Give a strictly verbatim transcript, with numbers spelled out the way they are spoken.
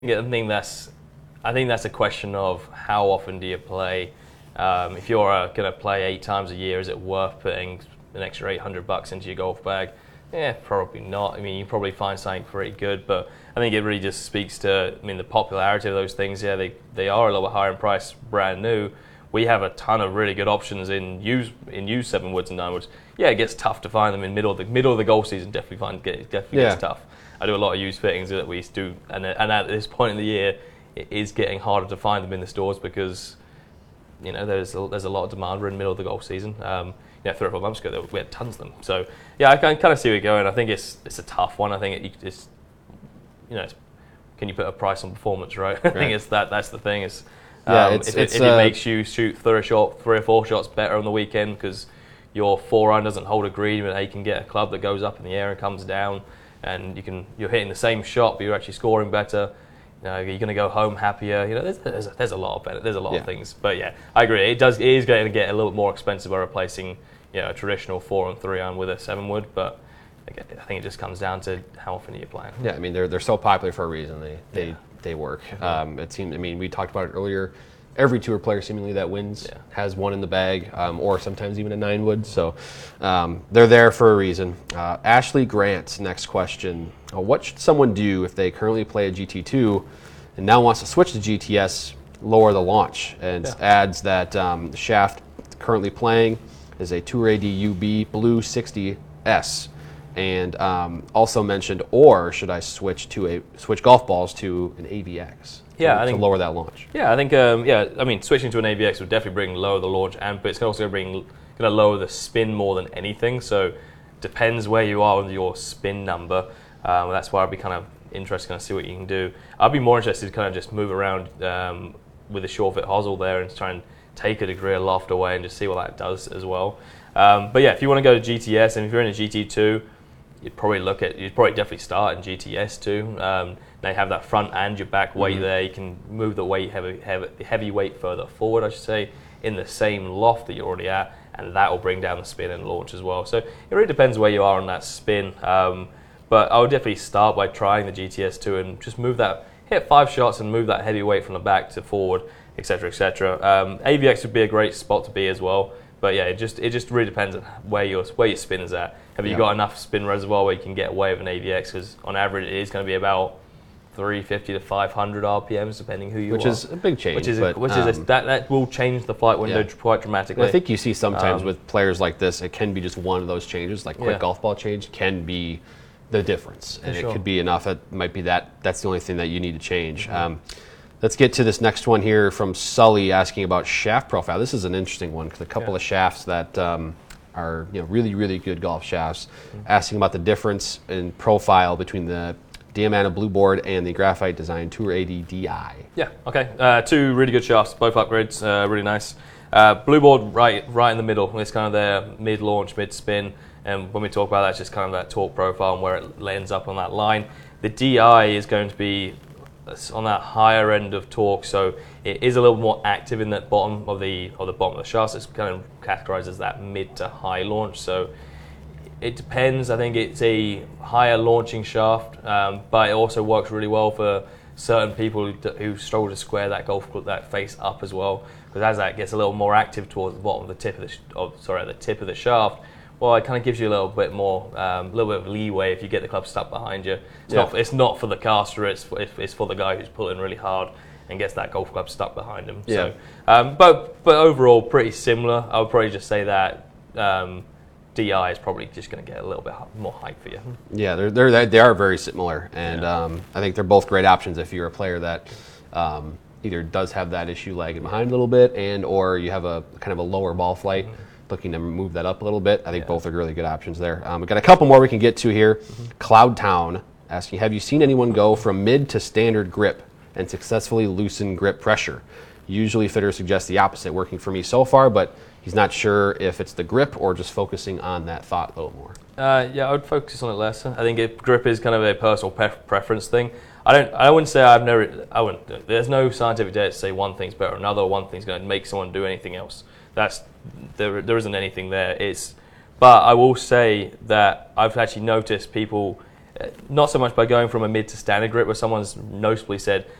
I think that's, I think that's a question of how often do you play. Um, if you're uh, going to play eight times a year, is it worth putting an extra eight hundred bucks into your golf bag? Yeah, probably not. I mean, you probably find something pretty good, but I think it really just speaks to, I mean, the popularity of those things. Yeah, they, they are a little bit higher in price, brand new. We have a ton of really good options in used in used seven woods and nine woods. Yeah, it gets tough to find them in middle of the middle of the golf season. Definitely find it definitely Yeah. gets tough. I do a lot of used fittings that we do, and and at this point in the year, it is getting harder to find them in the stores because, you know, there's a, there's a lot of demand. We're in the middle of the golf season. Um, yeah, three or four months ago, there, we had tons of them. So yeah, I can kind of see where you're going. I think it's it's a tough one. I think it, it's, you know, it's, can you put a price on performance, right? I Right. think it's that. That's the thing. Is um, Yeah, it's- if, it's, it, if uh, it makes you shoot three or, shot, three or four shots better on the weekend because your forehand doesn't hold a green, but you can get a club that goes up in the air and comes down, and you can you're hitting the same shot, but you're actually scoring better. You know, you're going to go home happier. You know, there's there's a, there's a lot of benefit, there's a lot Yeah. of things. But yeah, I agree. It does it is going to get a little bit more expensive by replacing, you know, a traditional four and three iron with a seven wood. But again, I think it just comes down to how often are you playing. Yeah, I mean they're they're so popular for a reason. They they Yeah. they work. Um, it seems. I mean, we talked about it earlier. Every tour player seemingly that wins Yeah. has one in the bag, um, or sometimes even a nine wood. So um, they're there for a reason. Uh, Ashley Grant's next question: uh, what should someone do if they currently play a G T two and now wants to switch to G T S, lower the launch? And Yeah. adds that um, the shaft currently playing is a Tour A D U B Blue sixty S. And um, also mentioned, or should I switch to a switch golf balls to an A V X? Yeah, to, I to think- lower that launch. Yeah, I think um, yeah. I mean, switching to an A V X would definitely bring lower the launch, and but it's also going to bring going to lower the spin more than anything. So depends where you are with your spin number. Um, that's why I'd be kind of interested to kind of see what you can do. I'd be more interested to kind of just move around um, with a short fit hosel there and try and take a degree of loft away and just see what that does as well. Um, but yeah, if you want to go to G T S, and if you're in a G T two, you'd probably look at, you'd probably definitely start in G T S too. Um, they have that front and your back weight Mhm. there. You can move the weight heavy, heavy, heavy weight further forward, I should say, in the same loft that you're already at, and that will bring down the spin and launch as well. So it really depends where you are on that spin. Um, but I would definitely start by trying the G T S two and just move that, hit five shots and move that heavy weight from the back to forward, et cetera, et cetera. Um, A V X would be a great spot to be as well. But yeah, it just it just really depends on where your where your spin is at. Have you Yeah. got enough spin reservoir where you can get away with an A V X? Because on average, it is going to be about three fifty to five hundred R P Ms, depending who you Which are. is a big change. which is but, which is a, um, that that will change the flight window yeah. quite dramatically. I think you see sometimes Um, with players like this, it can be just one of those changes, like quick Yeah. golf ball change can be the difference, and sure. it could be enough. It might be that that's the only thing that you need to change. Mm-hmm. Um, let's get to this next one here from Sully asking about shaft profile. This is an interesting one because a couple Yeah. of shafts that um, are you know really really good golf shafts. Mm-hmm. Asking about the difference in profile between the Diamana Blue Board and the Graphite Design Tour A D D I. Yeah. Okay. Uh, two really good shafts, both upgrades, uh, really nice. Uh, blue board right, right in the middle. It's kind of their mid-launch, mid-spin, and when we talk about that, it's just kind of that torque profile and where it ends up on that line. The D I is going to be on that higher end of torque, so it is a little more active in that bottom of the of the bottom of the shaft. So it's kind of categorized as that mid to high launch. So it depends. I think it's a higher launching shaft, um, but it also works really well for certain people who, d- who struggle to square that golf club, that face up as well. Because as that gets a little more active towards the bottom of the tip of the sh- of, sorry, at the tip of the shaft, well, it kind of gives you a little bit more, um, a little bit of leeway if you get the club stuck behind you. It's Yeah. not, it's not for the caster. It's for, it's for the guy who's pulling really hard and gets that golf club stuck behind him. Yeah. So, um, but but overall, pretty similar. I would probably just say that. Um, D I is probably just going to get a little bit more hype for you. Yeah, they're, they're, they are very similar, and Yeah. um, I think they're both great options if you're a player that um, either does have that issue lagging behind a little bit, and or you have a kind of a lower ball flight, looking to move that up a little bit. I think Yeah. both are really good options there. Um, we've got a couple more we can get to here. Cloud Town asking, have you seen anyone go from mid to standard grip and successfully loosen grip pressure? Usually fitters suggest the opposite, working for me so far, but he's not sure if it's the grip or just focusing on that thought a little more. Uh, yeah, I would focus on it less. I think it, grip is kind of a personal pref- preference thing. I don't. I wouldn't say I've never. I wouldn't. There's no scientific data to say one thing's better than another. Or one thing's going to make someone do anything else. That's there. There isn't anything there. It's. But I will say that I've actually noticed people not so much by going from a mid to standard grip, where someone's noticeably said,